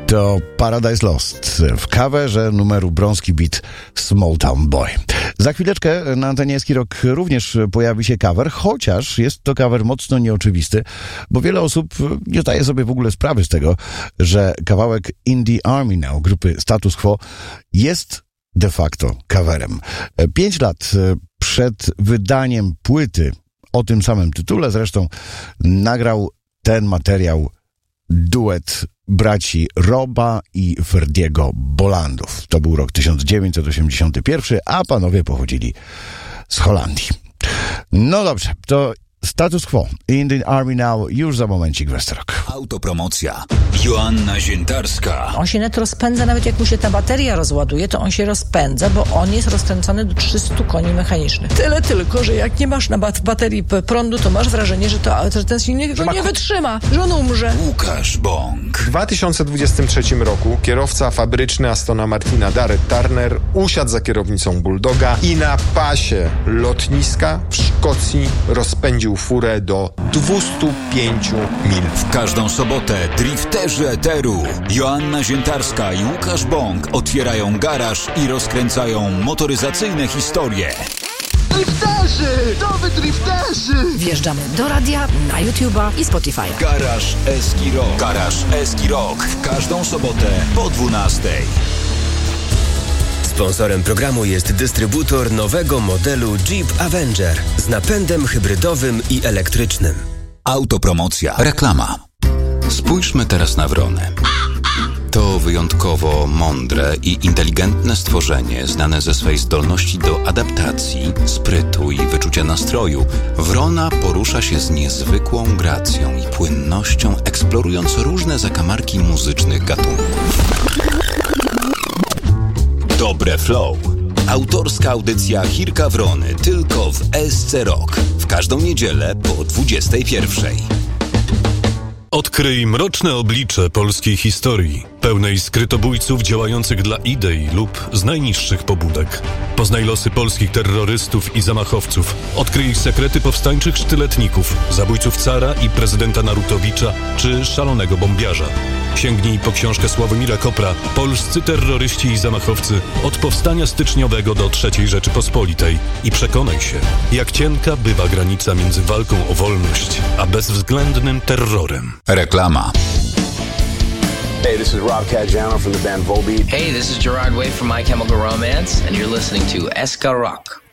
To Paradise Lost w coverze numeru Bronski Beat Small Town Boy. Za chwileczkę na antenie Eski Rock również pojawi się cover, chociaż jest to cover mocno nieoczywisty, bo wiele osób nie zdaje sobie w ogóle sprawy z tego, że kawałek In the Army Now grupy Status Quo jest de facto coverem. 5 lat przed wydaniem płyty o tym samym tytule zresztą nagrał ten materiał duet braci Roba i Ferdiego Bolandów. To był rok 1981, a panowie pochodzili z Holandii. No dobrze, to Status Quo, In the Army Now, już za momencik w West Rock. Autopromocja. Joanna Ziętarska. On się net rozpędza, nawet jak mu się ta bateria rozładuje, to on się rozpędza, bo on jest rozkręcony do 300 koni mechanicznych. Tyle tylko, że jak nie masz na baterii prądu, to masz wrażenie, że ten silnik go nie wytrzyma, że on umrze. Łukasz Bąk. W 2023 roku kierowca fabryczny Astona Martina Darrell Turner usiadł za kierownicą Bulldoga i na pasie lotniska w Szkocji rozpędził furę do 205 mil. W każdą sobotę drifterzy eteru Joanna Ziętarska i Łukasz Bąk otwierają garaż i rozkręcają motoryzacyjne historie. Drifterzy! Nowy drifterzy! Wjeżdżamy do radia, na YouTube'a i Spotify'a. Garaż Eski Rock. Garaż Eski Rock. W każdą sobotę po 12:00. Sponsorem programu jest dystrybutor nowego modelu Jeep Avenger z napędem hybrydowym i elektrycznym. Autopromocja. Reklama. Spójrzmy teraz na wronę. To wyjątkowo mądre i inteligentne stworzenie, znane ze swej zdolności do adaptacji, sprytu i wyczucia nastroju. Wrona porusza się z niezwykłą gracją i płynnością, eksplorując różne zakamarki muzycznych gatunków. Dobre Flow. Autorska audycja Chirka Wrony tylko w SC Rock. W każdą niedzielę po 21:00. Odkryj mroczne oblicze polskiej historii, pełnej skrytobójców działających dla idei lub z najniższych pobudek. Poznaj losy polskich terrorystów i zamachowców. Odkryj ich sekrety powstańczych sztyletników, zabójców cara i prezydenta Narutowicza czy szalonego bombiarza. Sięgnij po książkę Sławomira Kopra Polscy terroryści i zamachowcy od powstania styczniowego do III Rzeczypospolitej i przekonaj się, jak cienka bywa granica między walką o wolność a bezwzględnym terrorem. Reklama. Hey, this is Rob Caggiano from the band Volbeat. Hey, this is Gerard Way from My Chemical Romance, and you're listening to Eska Rock.